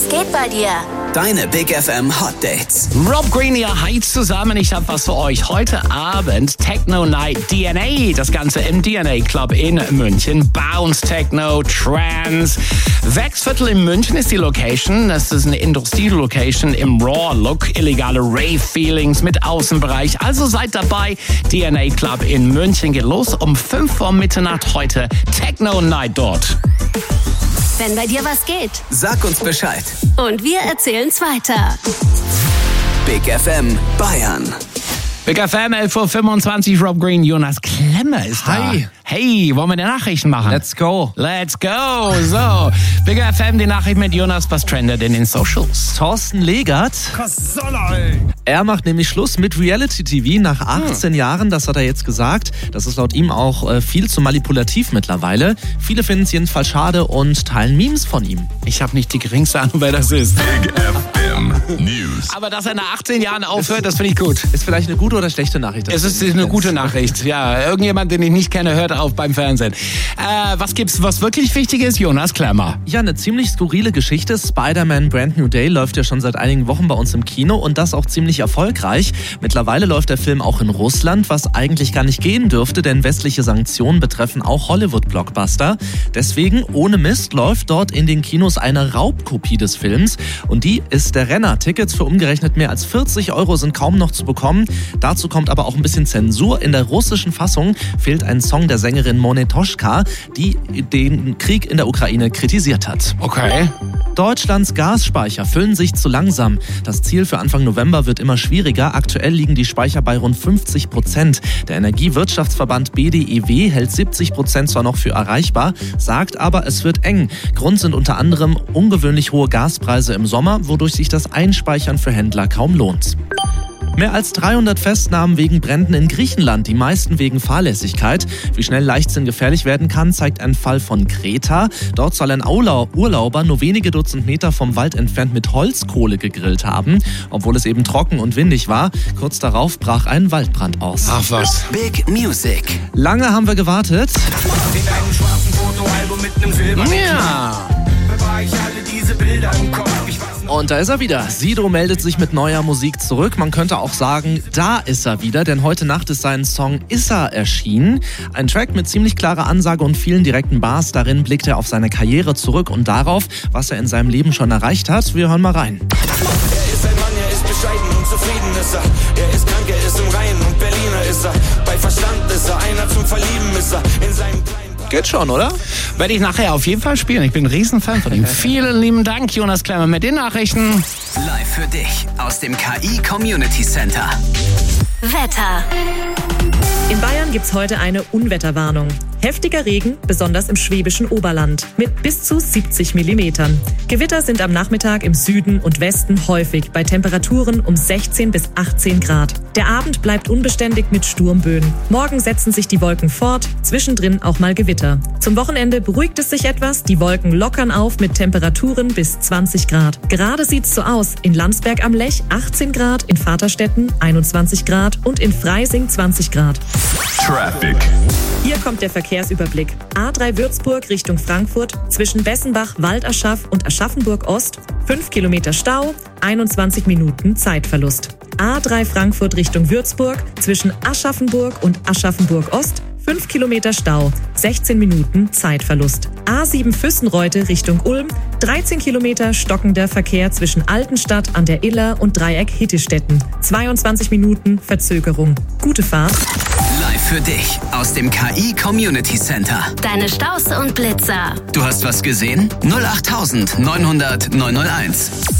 Was geht bei dir? Deine Big FM Hot Dates. Rob Green, ihr heizt zusammen. Ich habe was für euch. Heute Abend Techno Night DNA. Das Ganze im DNA Club in München. Bounce, Techno, Trance. Wechsviertel in München ist die Location. Das ist eine Industrie-Location im Raw-Look. Illegale Rave-Feelings mit Außenbereich. Also seid dabei. DNA Club in München geht los um 5 vor Mitternacht heute. Techno Night dort. Wenn bei dir was geht. Sag uns Bescheid. Und wir erzählen's weiter. Big FM Bayern. Big FM 11.25 Uhr, Rob Green, Jonas Klemmer ist da. Hi. Hey, wollen wir die Nachrichten machen? Let's go. Let's go. So, Big FM, die Nachricht mit Jonas. Was trendet in den Socials? Thorsten Legert. Er macht nämlich Schluss mit Reality-TV nach 18 Jahren. Das hat er jetzt gesagt. Das ist laut ihm auch viel zu manipulativ mittlerweile. Viele finden es jedenfalls schade und teilen Memes von ihm. Ich habe nicht die geringste Ahnung, wer das ist. Big FM News. Aber dass er nach 18 Jahren aufhört, das finde ich gut. Ist vielleicht eine gute oder schlechte Nachricht? Es ist eine gute Nachricht. Ja, irgendjemand, den ich nicht kenne, hört auf beim Fernsehen. Was gibt's, was wirklich wichtig ist? Jonas Klemmer. Ja, eine ziemlich skurrile Geschichte. Spider-Man Brand New Day läuft ja schon seit einigen Wochen bei uns im Kino und das auch ziemlich erfolgreich. Mittlerweile läuft der Film auch in Russland, was eigentlich gar nicht gehen dürfte, denn westliche Sanktionen betreffen auch Hollywood-Blockbuster. Deswegen, ohne Mist, läuft dort in den Kinos eine Raubkopie des Films und die ist der Renner. Tickets für umgerechnet mehr als 40 € sind kaum noch zu bekommen. Dazu kommt aber auch ein bisschen Zensur. In der russischen Fassung fehlt ein Song der Sängerin Monetoshka, die den Krieg in der Ukraine kritisiert hat. Okay. Deutschlands Gasspeicher füllen sich zu langsam. Das Ziel für Anfang November wird immer schwieriger. Aktuell liegen die Speicher bei rund 50%. Der Energiewirtschaftsverband BDEW hält 70% zwar noch für erreichbar, sagt aber, es wird eng. Grund sind unter anderem ungewöhnlich hohe Gaspreise im Sommer, wodurch sich das Einspeichern für Händler kaum lohnt. Mehr als 300 Festnahmen wegen Bränden in Griechenland, die meisten wegen Fahrlässigkeit. Wie schnell Leichtsinn gefährlich werden kann, zeigt ein Fall von Kreta. Dort soll ein Urlauber nur wenige Dutzend Meter vom Wald entfernt mit Holzkohle gegrillt haben, obwohl es eben trocken und windig war. Kurz darauf brach ein Waldbrand aus. Ach was. Big Music. Lange haben wir gewartet. In einem schwarzen Fotoalbum mit einem Silber. Ja. Bewahr ich alle diese Bilder im Kopf. Ich weiß noch. Und da ist er wieder. Sido meldet sich mit neuer Musik zurück. Man könnte auch sagen, da ist er wieder, denn heute Nacht ist sein Song Issa erschienen. Ein Track mit ziemlich klarer Ansage und vielen direkten Bars. Darin blickt er auf seine Karriere zurück und darauf, was er in seinem Leben schon erreicht hat. Wir hören mal rein. Er ist ein Mann, er ist bescheiden und zufrieden ist er. Er ist krank, er ist im Rhein und Berliner ist er. Bei Verstand ist er, einer zum Verlieben ist er. In seinem kleinen Geht schon, oder? Werde ich nachher auf jeden Fall spielen. Ich bin ein Riesenfan von ihm. Vielen lieben Dank, Jonas Klemmer, mit den Nachrichten. Live für dich aus dem KI Community Center. Wetter. In Bayern gibt's heute eine Unwetterwarnung. Heftiger Regen, besonders im schwäbischen Oberland, mit bis zu 70 Millimetern. Gewitter sind am Nachmittag im Süden und Westen häufig, bei Temperaturen um 16 bis 18 Grad. Der Abend bleibt unbeständig mit Sturmböen. Morgen setzen sich die Wolken fort, zwischendrin auch mal Gewitter. Zum Wochenende beruhigt es sich etwas, die Wolken lockern auf mit Temperaturen bis 20 Grad. Gerade sieht's so aus, in Landsberg am Lech 18 Grad, in Vaterstetten 21 Grad und in Freising 20 Grad. Traffic. Hier kommt der Verkehrsüberblick. A3 Würzburg Richtung Frankfurt, zwischen Bessenbach, Walderschaff und Aschaffenburg Ost, 5 Kilometer Stau, 21 Minuten Zeitverlust. A3 Frankfurt Richtung Würzburg, zwischen Aschaffenburg und Aschaffenburg Ost, 5 Kilometer Stau, 16 Minuten Zeitverlust. A7 Füssenreute Richtung Ulm, 13 Kilometer stockender Verkehr zwischen Altenstadt an der Iller und Dreieck Hittistetten. 22 Minuten Verzögerung. Gute Fahrt. Live für dich aus dem KI Community Center. Deine Staus und Blitzer. Du hast was gesehen? 08900 901.